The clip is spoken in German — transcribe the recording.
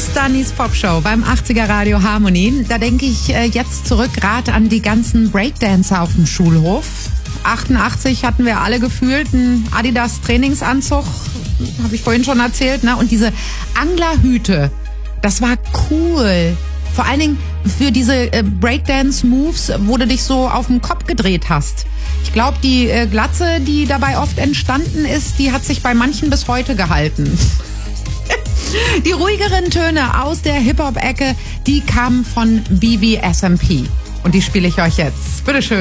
Stunnies Popshow beim 80er Radio Harmony. Da denke ich jetzt zurück gerade an die ganzen Breakdancer auf dem Schulhof. 88 hatten wir alle gefühlt einen Adidas Trainingsanzug, habe ich vorhin schon erzählt, ne? Und diese Anglerhüte, das war cool. Vor allen Dingen für diese Breakdance-Moves, wo du dich so auf den Kopf gedreht hast. Ich glaube, die Glatze, die dabei oft entstanden ist, die hat sich bei manchen bis heute gehalten. Die ruhigeren Töne aus der Hip-Hop-Ecke, die kamen von BBSMP. Und die spiele ich euch jetzt. Bitteschön.